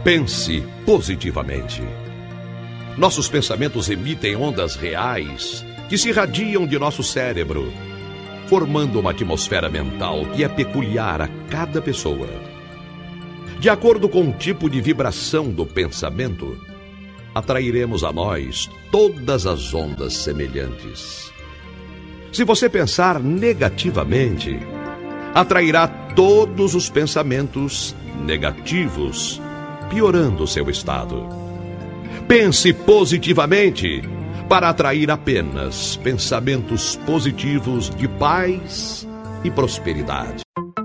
Pense positivamente. Nossos pensamentos emitem ondas reais que se irradiam de nosso cérebro, formando uma atmosfera mental que é peculiar a cada pessoa. De acordo com o tipo de vibração do pensamento, atrairemos a nós todas as ondas semelhantes. Se você pensar negativamente, atrairá todos os pensamentos negativos, piorando seu estado. Pense positivamente para atrair apenas pensamentos positivos de paz e prosperidade.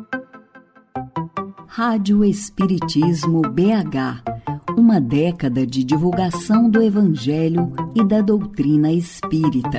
Rádio Espiritismo BH, uma década de divulgação do Evangelho e da doutrina espírita.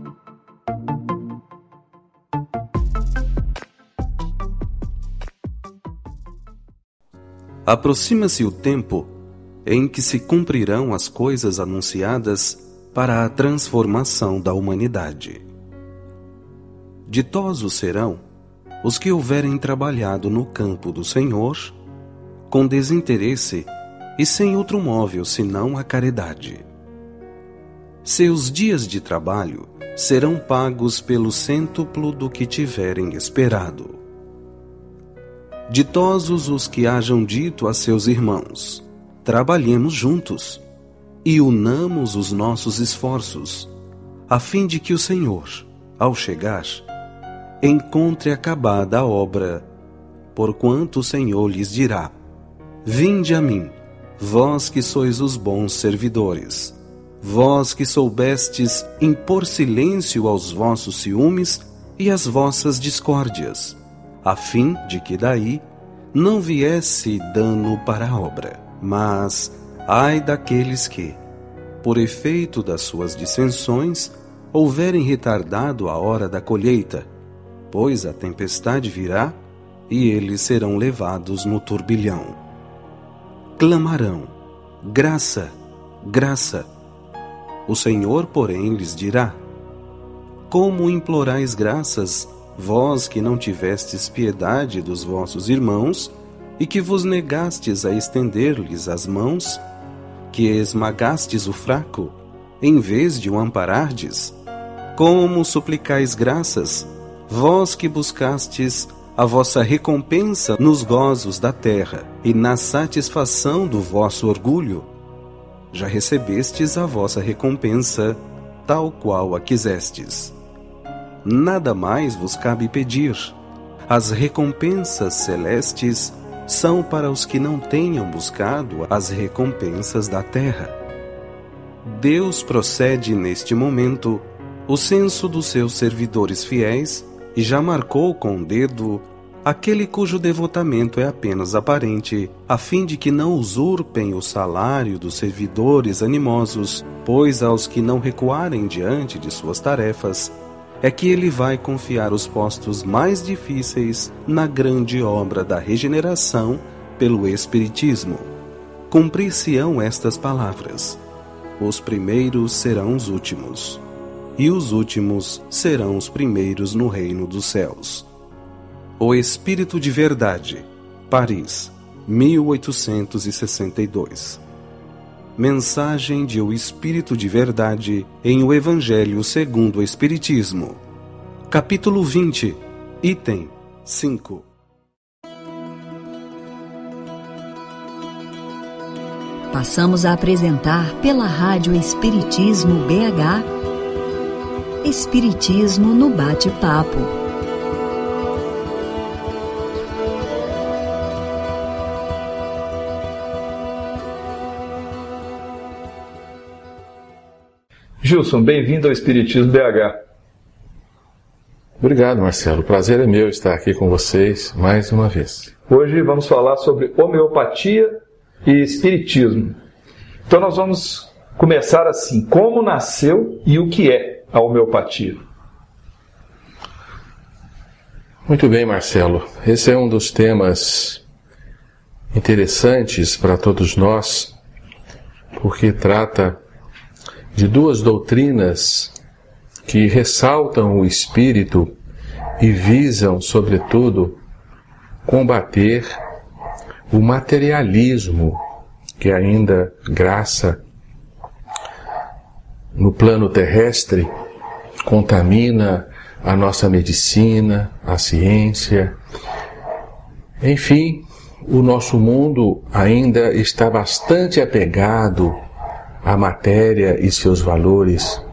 Aproxima-se o tempo em que se cumprirão as coisas anunciadas para a transformação da humanidade. Ditosos serão os que houverem trabalhado no campo do Senhor, com desinteresse e sem outro móvel senão a caridade. Seus dias de trabalho serão pagos pelo cêntuplo do que tiverem esperado. Ditosos os que hajam dito a seus irmãos: trabalhemos juntos e unamos os nossos esforços, a fim de que o Senhor, ao chegar, encontre acabada a obra, porquanto o Senhor lhes dirá: vinde a mim, vós que sois os bons servidores, vós que soubestes impor silêncio aos vossos ciúmes e às vossas discórdias, a fim de que daí não viesse dano para a obra. Mas ai daqueles que, por efeito das suas dissensões, houverem retardado a hora da colheita, pois a tempestade virá e eles serão levados no turbilhão. Clamarão: graça, graça. O Senhor, porém, lhes dirá: como implorais graças, vós que não tivestes piedade dos vossos irmãos e que vos negastes a estender-lhes as mãos, que esmagastes o fraco, em vez de o amparardes? Como suplicais graças, vós que buscastes a vossa recompensa nos gozos da terra e na satisfação do vosso orgulho? Já recebestes a vossa recompensa, tal qual a quisestes. Nada mais vos cabe pedir. As recompensas celestes são para os que não tenham buscado as recompensas da terra. Deus procede neste momento o censo dos seus servidores fiéis e já marcou com o dedo aquele cujo devotamento é apenas aparente, a fim de que não usurpem o salário dos servidores animosos, pois aos que não recuarem diante de suas tarefas, é que ele vai confiar os postos mais difíceis na grande obra da regeneração pelo Espiritismo. Cumprir-se-ão estas palavras: os primeiros serão os últimos, e os últimos serão os primeiros no reino dos céus. O Espírito de Verdade, Paris, 1862. Mensagem de O Espírito de Verdade em O Evangelho segundo o Espiritismo. Capítulo 20, item 5. Passamos a apresentar pela Rádio Espiritismo BH, Espiritismo no Bate-Papo. Gilson, bem-vindo ao Espiritismo BH. Obrigado, Marcelo. O prazer é meu estar aqui com vocês mais uma vez. Hoje vamos falar sobre homeopatia e espiritismo. Então nós vamos começar assim: como nasceu e o que é a homeopatia? Muito bem, Marcelo. Esse é um dos temas interessantes para todos nós, porque trata de duas doutrinas que ressaltam o espírito e visam, sobretudo, combater o materialismo que ainda graça no plano terrestre contamina a nossa medicina, a ciência. Enfim, o nosso mundo ainda está bastante apegado à matéria e seus valores